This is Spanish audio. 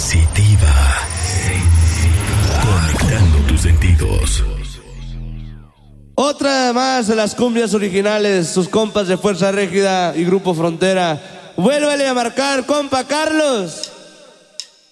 Conectando tus sentidos. Otra más de las cumbias originales, sus compas de Fuerza Régida y Grupo Frontera. Vuélvele a marcar, compa Carlos.